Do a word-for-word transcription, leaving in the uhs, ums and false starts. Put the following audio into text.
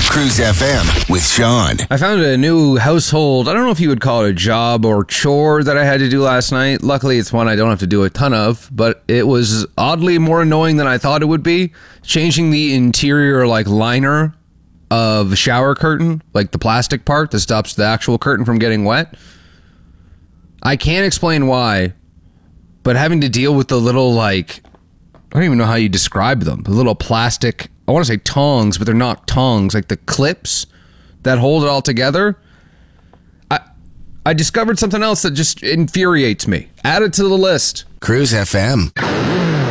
Cruise F M with Sean. I found a new household. I don't know if you would call it a job or chore that I had to do last night. Luckily, it's one I don't have to do a ton of, but it was oddly more annoying than I thought it would be. Changing the interior, like, liner of the shower curtain, like the plastic part that stops the actual curtain from getting wet. I can't explain why, but having to deal with the little, like, I don't even know how you describe them. The little plastic, I want to say tongs, but they're not tongs, like the clips that hold it all together. I I discovered something else that just infuriates me. Add it to the list. Cruise F M.